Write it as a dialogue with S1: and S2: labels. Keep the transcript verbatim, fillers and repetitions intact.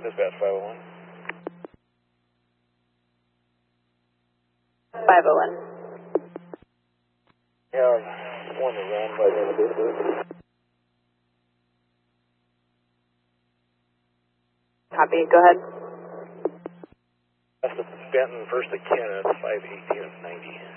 S1: Dispatch five oh one.
S2: five oh one.
S1: Yeah, one that ran by the end of the
S2: Copy, go ahead.
S1: That's the Benton, first at Kenneth, five eighteen of ninety.